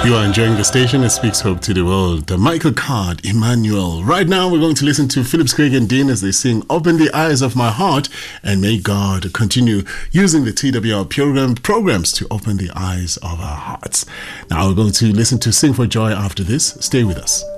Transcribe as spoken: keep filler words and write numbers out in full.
You are enjoying the station that speaks hope to the world. The Michael Card, Emmanuel. Right now, we're going to listen to Phillips Craig and Dean as they sing Open the Eyes of My Heart, and may God continue using the T W R program programs to open the eyes of our hearts. Now, we're going to listen to Sing for Joy after this. Stay with us.